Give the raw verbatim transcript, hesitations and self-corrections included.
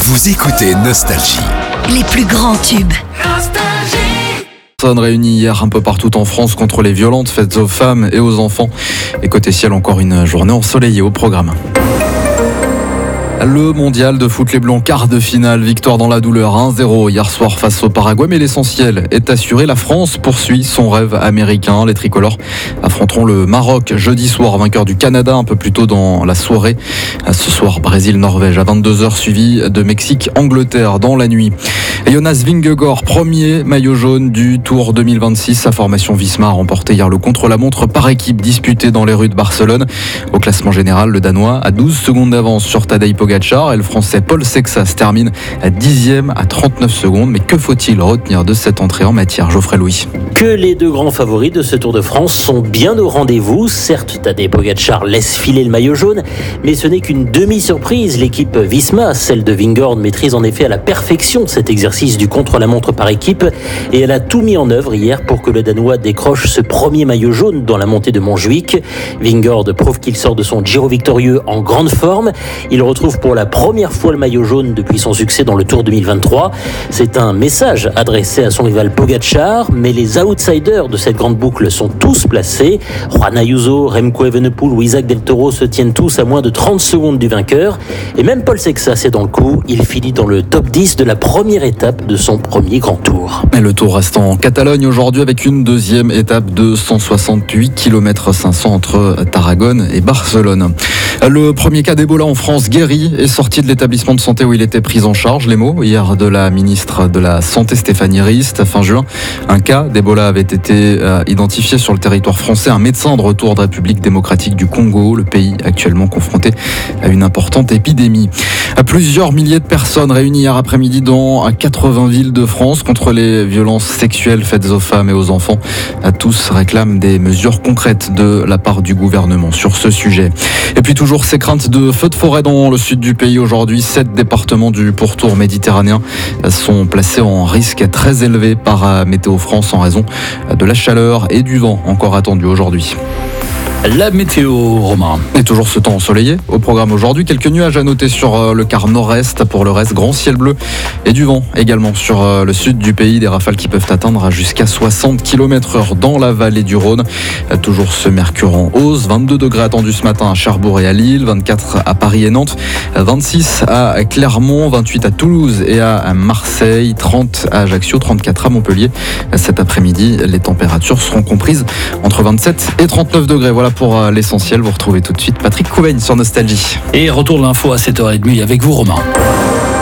Vous écoutez Nostalgie. Les plus grands tubes. Personnes réunies hier un peu partout en France contre les violentes faites aux femmes et aux enfants. Et côté ciel, encore une journée ensoleillée au programme. Le mondial de foot, les Blancs, quart de finale, victoire dans la douleur un zéro hier soir face au Paraguay. Mais l'essentiel est assuré, la France poursuit son rêve américain. Les tricolores affronteront le Maroc jeudi soir, vainqueur du Canada un peu plus tôt dans la soirée. Ce soir, Brésil-Norvège à vingt-deux heures, suivi de Mexique-Angleterre dans la nuit. Et Jonas Vingegaard, premier maillot jaune du Tour deux mille vingt-six. Sa formation Visma a remporté hier le contre-la-montre par équipe disputé dans les rues de Barcelone. Au classement général, le Danois a douze secondes d'avance sur Tadej Pogacar et le Français Paul Sexas termine à dixième à trente-neuf secondes. Mais que faut-il retenir de cette entrée en matière, Geoffrey Louis? Que les deux grands favoris de ce Tour de France sont bien au rendez-vous. Certes, Tadej Pogacar laisse filer le maillot jaune, mais ce n'est qu'une demi-surprise. L'équipe Visma, celle de Vingegaard, maîtrise en effet à la perfection cet exercice du contre-la-montre par équipe et elle a tout mis en œuvre hier pour que le Danois décroche ce premier maillot jaune dans la montée de Montjuïc. Vingegaard prouve qu'il sort de son Giro victorieux en grande forme. Il retrouve pour la première fois le maillot jaune depuis son succès dans le Tour deux mille vingt-trois. C'est un message adressé à son rival Pogacar, mais les outsiders de cette grande boucle sont tous placés. Juan Ayuso, Remco Evenepoel ou Isaac Del Toro se tiennent tous à moins de trente secondes du vainqueur. Et même Paul Sexas est dans le coup. Il finit dans le top dix de la première étape de son premier grand tour. Et le tour reste en Catalogne aujourd'hui avec une deuxième étape de cent soixante-huit kilomètres cinq cents entre Tarragone et Barcelone. Le premier cas d'Ebola en France guéri est sorti de l'établissement de santé où il était pris en charge. Les mots hier de la ministre de la Santé Stéphanie Rist. Fin juin, un cas d'Ebola avait été euh, identifié sur le territoire français. Un médecin de retour de République démocratique du Congo, le pays actuellement confronté à une importante épidémie. À plusieurs milliers de personnes réunies hier après-midi dans quatre-vingts villes de France contre les violences sexuelles faites aux femmes et aux enfants. À tous réclament des mesures concrètes de la part du gouvernement sur ce sujet. Et puis toujours ces craintes de feux de forêt dans le sud du pays aujourd'hui. Sept départements du pourtour méditerranéen sont placés en risque très élevé par Météo France en raison de la chaleur et du vent encore attendu aujourd'hui. La météo, Romain. Et toujours ce temps ensoleillé au programme aujourd'hui. Quelques nuages à noter sur le quart nord-est. Pour le reste, grand ciel bleu et du vent également sur le sud du pays. Des rafales qui peuvent atteindre jusqu'à soixante kilomètres heure dans la vallée du Rhône. Toujours ce mercure en hausse. vingt-deux degrés attendus ce matin à Cherbourg et à Lille. vingt-quatre à Paris et Nantes. vingt-six à Clermont. vingt-huit à Toulouse et à Marseille. trente à Ajaccio. trente-quatre à Montpellier. Cet après-midi, les températures seront comprises entre vingt-sept et trente-neuf degrés. Voilà pour l'essentiel. Vous retrouvez tout de suite Patrick Couvaigne sur Nostalgie. Et retour de l'info à sept heures trente avec vous, Romain.